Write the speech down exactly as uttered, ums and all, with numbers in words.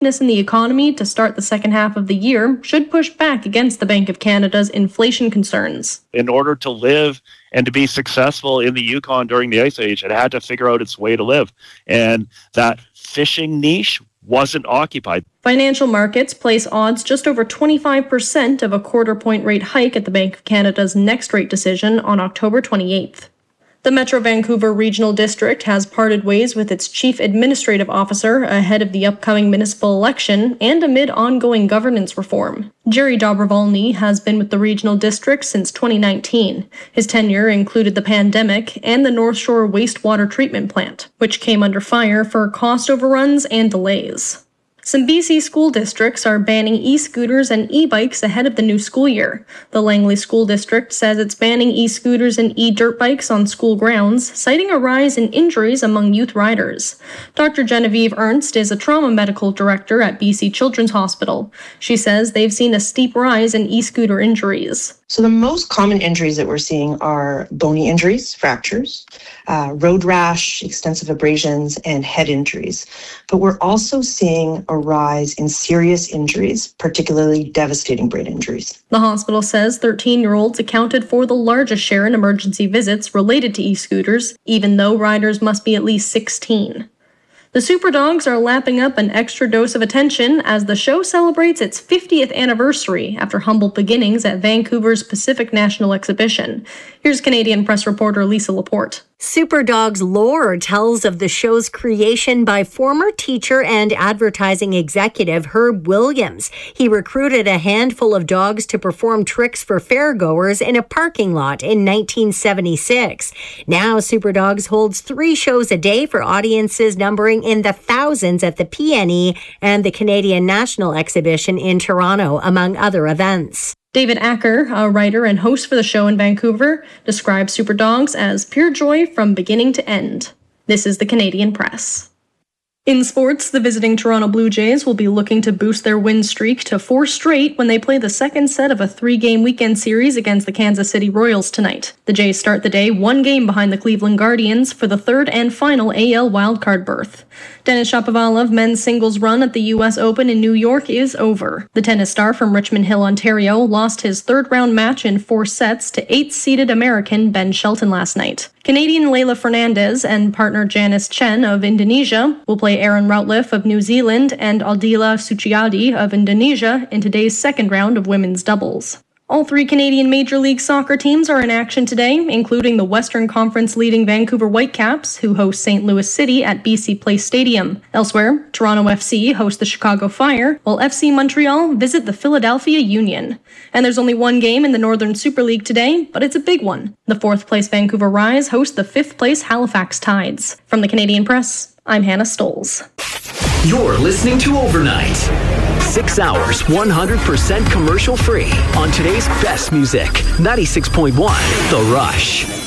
in the economy to start the second half of the year should push back against the Bank of Canada's inflation concerns. In order to live and to be successful in the Yukon during the Ice Age, it had to figure out its way to live. And that fishing niche wasn't occupied. Financial markets place odds just over twenty-five percent of a quarter point rate hike at the Bank of Canada's next rate decision on October twenty-eighth. The Metro Vancouver Regional District has parted ways with its Chief Administrative Officer ahead of the upcoming municipal election and amid ongoing governance reform. Jerry Dobrovolny has been with the Regional District since twenty nineteen. His tenure included the pandemic and the North Shore wastewater treatment plant, which came under fire for cost overruns and delays. Some B C school districts are banning e-scooters and e-bikes ahead of the new school year. The Langley School District says it's banning e-scooters and e-dirt bikes on school grounds, citing a rise in injuries among youth riders. Doctor Genevieve Ernst is a trauma medical director at B C Children's Hospital. She says they've seen a steep rise in e-scooter injuries. So the most common injuries that we're seeing are bony injuries, fractures, uh, road rash, extensive abrasions, and head injuries. But we're also seeing a rise in serious injuries, particularly devastating brain injuries. The hospital says thirteen-year-olds accounted for the largest share in emergency visits related to e-scooters, even though riders must be at least sixteen. The Superdogs are lapping up an extra dose of attention as the show celebrates its fiftieth anniversary after humble beginnings at Vancouver's Pacific National Exhibition. Here's Canadian press reporter Lisa Laporte. Superdogs lore tells of the show's creation by former teacher and advertising executive Herb Williams. He recruited a handful of dogs to perform tricks for fairgoers in a parking lot in nineteen seventy-six. Now, Superdogs holds three shows a day for audiences numbering in the thousands at the P N E and the Canadian National Exhibition in Toronto, among other events. David Acker, a writer and host for the show in Vancouver, describes Superdogs as pure joy from beginning to end. This is the Canadian Press. In sports, the visiting Toronto Blue Jays will be looking to boost their win streak to four straight when they play the second set of a three-game weekend series against the Kansas City Royals tonight. The Jays start the day one game behind the Cleveland Guardians for the third and final A L wildcard berth. Denis Shapovalov men's singles run at the U S Open in New York is over. The tennis star from Richmond Hill, Ontario, lost his third-round match in four sets to eighth-seeded American Ben Shelton last night. Canadian Leylah Fernandez and partner Janice Chen of Indonesia will play Aaron Routliffe of New Zealand and Aldila Suciadi of Indonesia in today's second round of women's doubles. All three Canadian Major League Soccer teams are in action today, including the Western Conference leading Vancouver Whitecaps, who host Saint Louis City at B C Place Stadium. Elsewhere, Toronto F C hosts the Chicago Fire, while F C Montreal visit the Philadelphia Union. And there's only one game in the Northern Super League today, but it's a big one. The fourth-place Vancouver Rise host the fifth-place Halifax Tides. From the Canadian Press, I'm Hannah Stoles. You're listening to Overnight. Six hours, one hundred percent commercial free on today's best music. ninety-six point one The Rush.